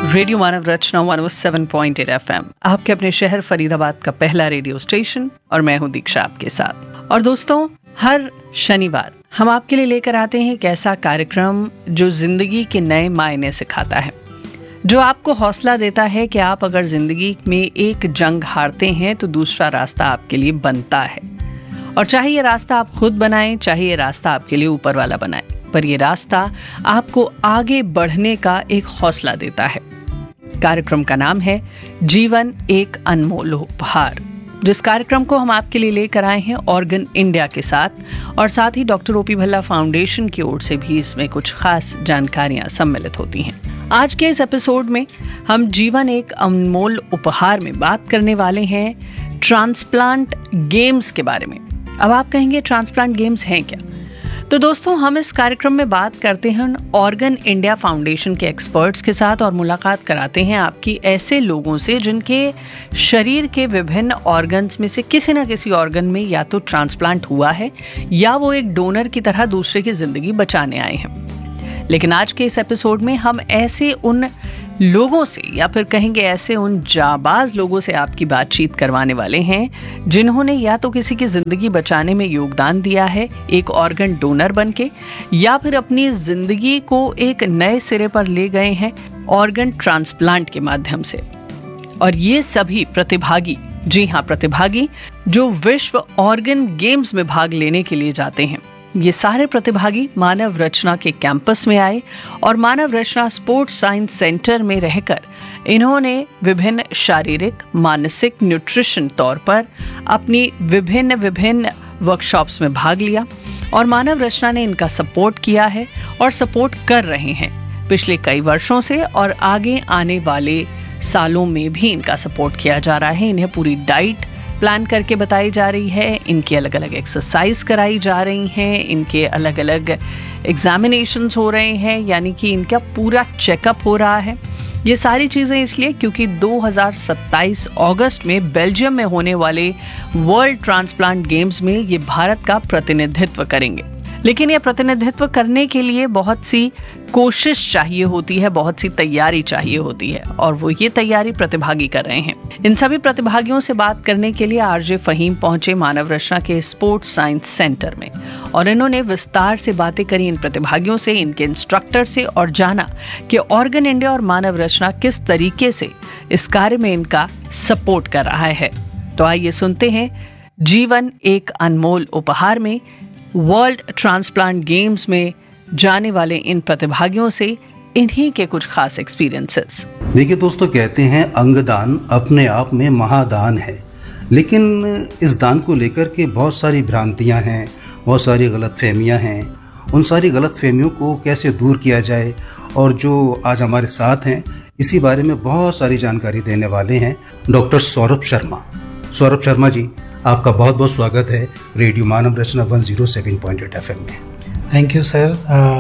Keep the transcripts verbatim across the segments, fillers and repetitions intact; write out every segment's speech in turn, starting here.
Radio मानव रचना एक सौ सात पॉइंट आठ एफ एम, आपके अपने शहर फरीदाबाद का पहला रेडियो स्टेशन, और मैं हूं दीक्षा आपके साथ। और दोस्तों, हर शनिवार हम आपके लिए लेकर आते हैं एक ऐसा कार्यक्रम जो जिंदगी के नए मायने सिखाता है, जो आपको हौसला देता है कि आप अगर जिंदगी में एक जंग हारते हैं तो दूसरा रास्ता आपके लिए बनता है। और चाहे ये रास्ता आप खुद बनाएं, चाहे ये रास्ता आपके लिए ऊपर वाला बनाए, पर ये रास्ता आपको आगे बढ़ने का एक हौसला देता है। कार्यक्रम का नाम है जीवन एक अनमोल उपहार, जिस कार्यक्रम को हम आपके लिए लेकर आए हैं ऑर्गन इंडिया के साथ, और साथ ही डॉक्टर ओपी भल्ला फाउंडेशन की ओर से भी इसमें कुछ खास जानकारियां सम्मिलित होती हैं। आज के इस एपिसोड में हम जीवन एक अनमोल उपहार में बात करने वाले हैं ट्रांसप्लांट गेम्स के बारे में। अब आप कहेंगे ट्रांसप्लांट गेम्स हैं क्या? तो दोस्तों, हम इस कार्यक्रम में बात करते हैं ऑर्गन इंडिया फाउंडेशन के एक्सपर्ट्स के साथ और मुलाकात कराते हैं आपकी ऐसे लोगों से जिनके शरीर के विभिन्न ऑर्गन्स में से किसी न किसी ऑर्गन में या तो ट्रांसप्लांट हुआ है या वो एक डोनर की तरह दूसरे की जिंदगी बचाने आए हैं। लेकिन आज के इस एपिसोड में हम ऐसे उन लोगों से, या फिर कहेंगे ऐसे उन जाबाज लोगों से आपकी बातचीत करवाने वाले हैं जिन्होंने या तो किसी की जिंदगी बचाने में योगदान दिया है एक ऑर्गन डोनर बनके, या फिर अपनी जिंदगी को एक नए सिरे पर ले गए हैं ऑर्गन ट्रांसप्लांट के माध्यम से। और ये सभी प्रतिभागी, जी हाँ प्रतिभागी, जो विश्व ऑर्गन गेम्स में भाग लेने के लिए जाते हैं, ये सारे प्रतिभागी मानव रचना के कैंपस में आए और मानव रचना स्पोर्ट्स साइंस सेंटर में रहकर इन्होंने विभिन्न शारीरिक, मानसिक, न्यूट्रिशन तौर पर अपनी विभिन्न विभिन्न वर्कशॉप्स में भाग लिया, और मानव रचना ने इनका सपोर्ट किया है और सपोर्ट कर रहे हैं पिछले कई वर्षों से, और आगे आने वाले सालों में भी इनका सपोर्ट किया जा रहा है। इन्हें पूरी डाइट प्लान करके बताई जा रही है, इनकी अलग अलग एक्सरसाइज कराई जा रही हैं, इनके अलग अलग एग्जामिनेशंस हो रहे हैं, यानी कि इनका पूरा चेकअप हो रहा है। ये सारी चीज़ें इसलिए क्योंकि दो हज़ार सत्ताईस अगस्त में बेल्जियम में होने वाले वर्ल्ड ट्रांसप्लांट गेम्स में ये भारत का प्रतिनिधित्व करेंगे। लेकिन ये प्रतिनिधित्व करने के लिए बहुत सी कोशिश चाहिए होती है, बहुत सी तैयारी चाहिए होती है, और वो ये तैयारी प्रतिभागी कर रहे हैं। इन सभी प्रतिभागियों से बात करने के लिए आरजे फहीम पहुंचे मानव रचना के स्पोर्ट्स साइंस सेंटर में, और इन्होंने विस्तार से बातें करी इन प्रतिभागियों से, इनके इंस्ट्रक्टर से, और जाना कि ऑर्गन इंडिया और मानव रचना किस तरीके से इस कार्य में इनका सपोर्ट कर रहा है। तो आइए सुनते हैं जीवन एक अनमोल उपहार में वर्ल्ड ट्रांसप्लांट गेम्स में जाने वाले इन प्रतिभागियों से इन्हीं के कुछ खास एक्सपीरियंसेस। देखिए दोस्तों, कहते हैं अंगदान अपने आप में महादान है, लेकिन इस दान को लेकर के बहुत सारी भ्रांतियां हैं, बहुत सारी गलतफहमियां हैं। उन सारी गलतफहमियों को कैसे दूर किया जाए, और जो आज हमारे साथ हैं इसी बारे में बहुत सारी जानकारी देने वाले हैं डॉक्टर सौरभ शर्मा। सौरभ शर्मा जी, आपका बहुत बहुत स्वागत है रेडियो मानव रचना एक सौ सात पॉइंट आठ एफ एम में। Thank you sir.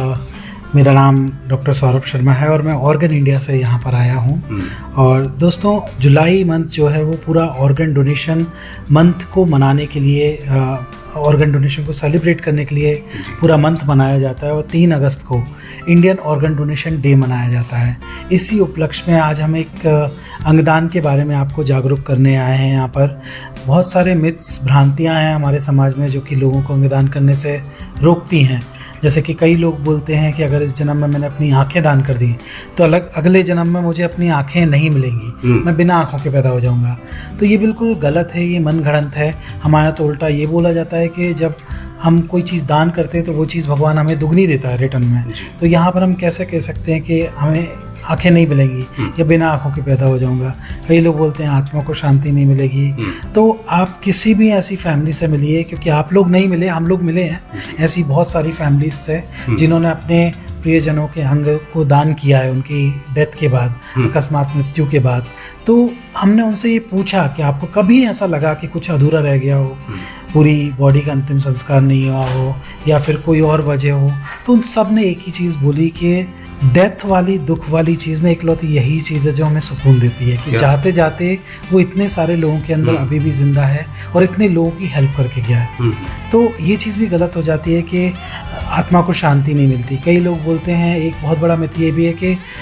मेरा नाम डॉक्टर सौरभ शर्मा है और मैं ऑर्गन इंडिया से यहाँ पर आया हूँ। और दोस्तों, जुलाई मंथ जो है वो पूरा ऑर्गन डोनेशन मंथ को मनाने के लिए, ऑर्गन डोनेशन को सेलिब्रेट करने के लिए पूरा मंथ मनाया जाता है, और तीन अगस्त को इंडियन ऑर्गन डोनेशन डे मनाया जाता है। इसी उपलक्ष्य में आज हम एक अंगदान के बारे में आपको जागरूक करने आए हैं। यहाँ पर बहुत सारे मिथ्स, भ्रांतियाँ हैं हमारे समाज में जो कि लोगों को अंगदान करने से रोकती हैं। जैसे कि कई लोग बोलते हैं कि अगर इस जन्म में मैंने अपनी आंखें दान कर दी तो अलग अगले जन्म में मुझे अपनी आंखें नहीं मिलेंगी, मैं बिना आंखों के पैदा हो जाऊंगा। तो ये बिल्कुल गलत है, ये मन गढ़ंत है। हमारा तो उल्टा ये बोला जाता है कि जब हम कोई चीज़ दान करते हैं तो वो चीज़ भगवान हमें दुगनी देता है रिटर्न में। तो यहाँ पर हम कैसे कह सकते हैं कि हमें आंखें नहीं मिलेंगी या बिना आंखों के पैदा हो जाऊंगा। कई लोग बोलते हैं आत्मा को शांति नहीं मिलेगी। तो आप किसी भी ऐसी फैमिली से मिलिए, क्योंकि आप लोग नहीं मिले, हम लोग मिले हैं ऐसी बहुत सारी फैमिलीज से जिन्होंने अपने प्रियजनों के अंग को दान किया है उनकी डेथ के बाद, अकस्मात मृत्यु के बाद। तो हमने उनसे ये पूछा कि आपको कभी ऐसा लगा कि कुछ अधूरा रह गया हो, पूरी बॉडी का अंतिम संस्कार नहीं हुआ हो, या फिर कोई और वजह हो? तो उन सब ने एक ही चीज़ बोली कि डेथ वाली, दुख वाली चीज़ में इकलौती यही चीज़ है जो हमें सुकून देती है कि जाते जाते वो इतने सारे लोगों के अंदर अभी भी जिंदा है और इतने लोगों की हेल्प करके गया है। तो ये चीज़ भी गलत हो जाती है कि आत्मा को शांति नहीं मिलती। कई लोग बोलते हैं, एक बहुत बड़ा मिथ ये भी है कि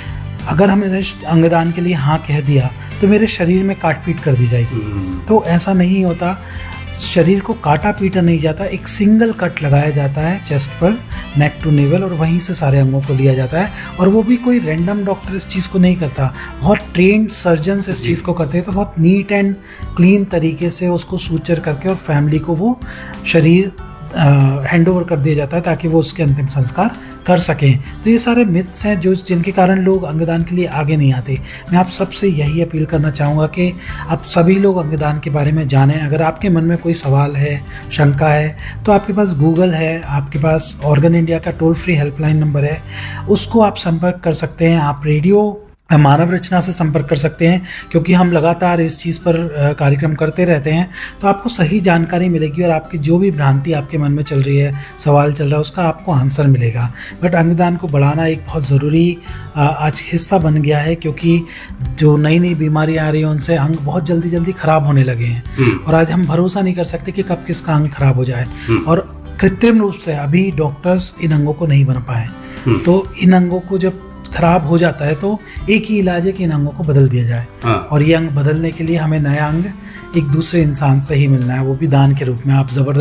अगर हमने अंगदान के लिए हाँ कह दिया तो मेरे शरीर में काट पीट कर दी जाएगी। तो ऐसा नहीं होता, शरीर को काटा पीटा नहीं जाता, एक सिंगल कट लगाया जाता है चेस्ट पर, नेक टू नेवल, और वहीं से सारे अंगों को लिया जाता है। और वो भी कोई रैंडम डॉक्टर इस चीज़ को नहीं करता, बहुत ट्रेंड सर्जन्स इस चीज़ को करते हैं। तो बहुत नीट एंड क्लीन तरीके से उसको सूचर करके और फैमिली को वो शरीर हैंड ओवर कर दिया जाता है ताकि वो उसके अंतिम संस्कार कर सकें। तो ये सारे मिथ्स हैं जो जिनके कारण लोग अंगदान के लिए आगे नहीं आते। मैं आप सबसे यही अपील करना चाहूँगा कि आप सभी लोग अंगदान के बारे में जानें। अगर आपके मन में कोई सवाल है, शंका है, तो आपके पास गूगल है, आपके पास ऑर्गन इंडिया का टोल फ्री हेल्पलाइन नंबर है, उसको आप संपर्क कर सकते हैं। आप रेडियो मानव रचना से संपर्क कर सकते हैं, क्योंकि हम लगातार इस चीज़ पर कार्यक्रम करते रहते हैं। तो आपको सही जानकारी मिलेगी और आपकी जो भी भ्रांति आपके मन में चल रही है, सवाल चल रहा है, उसका आपको आंसर मिलेगा। बट अंगदान को बढ़ाना एक बहुत ज़रूरी आज हिस्सा बन गया है, क्योंकि जो नई नई बीमारियाँ आ रही हैं उनसे अंग बहुत जल्दी जल्दी ख़राब होने लगे हैं। और आज हम भरोसा नहीं कर सकते कि कब किसका अंग खराब हो जाए। और कृत्रिम रूप से अभी डॉक्टर्स इन अंगों को नहीं बना पाए। तो इन अंगों को जब खराब हो जाता है तो एक ही इलाज है कि इन अंगों को बदल दिया जाए। हाँ। और ये अंग बदलने के लिए हमें नया अंग एक दूसरे इंसान से ही मिलना है, वो भी दान के रूप में। आप जबरदस्त